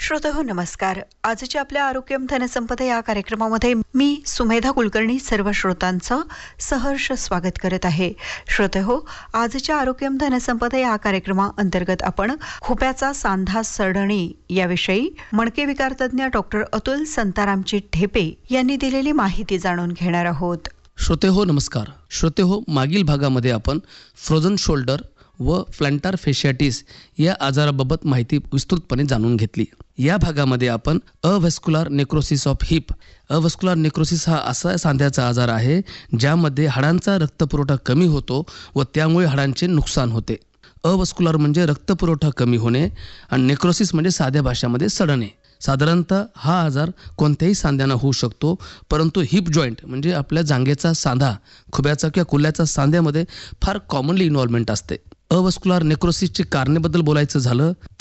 श्रोतेहो नमस्कार. आजच्या आपल्या आरोग्यम धनसंपदा या कार्यक्रमामध्ये मी सुमेधा कुलकर्णी सर्व श्रोतांचं सहर्ष स्वागत करत आहे. श्रोतेहो, आजच्या आरोग्यम धनसंपदा या कार्यक्रमाअंतर्गत आपण खोप्याचा सांधा सरडणे याविषयी मणके विकार तज्ञ डॉक्टर अतुल संतारामजी ढेपे यांनी दिलेली माहिती जाणून घेणार आहोत. श्रोतेहो नमस्कार. श्रोतेहो, मागील भागामध्ये आपण फ्रोझन शोल्डर व प्लॅंटार फेशियाटिस या आजाराबाबत माहिती विस्तृतपणे जाणून घेतली. या भागामध्ये आपण अव्हॅस्क्युलर नेक्रोसिस ऑफ हिप. अव्हॅस्क्युलर नेक्रोसिस हा असा सांध्याचा आजार आहे ज्यामध्ये हाडांचा रक्तपुरवठा कमी होतो व त्यामुळे हाडांचे नुकसान होते. अव्हॅस्क्युलर म्हणजे रक्तपुरवठा कमी होणे आणि नेक्रोसिस म्हणजे साध्या भाषेमध्ये सडणे. साधारणतः हा आजार कोणत्याही सांध्यानं होऊ शकतो, परंतु हिप जॉईंट म्हणजे आपल्या जांघेचा सांधा, खुब्याचा किंवा कुल्ल्याचा सांध्यामध्ये फार कॉमनली इन्व्हॉल्वमेंट असते. अव्हॅस्क्युलर नेक्रोसिसची कारणाबद्दल बोलायचं झालं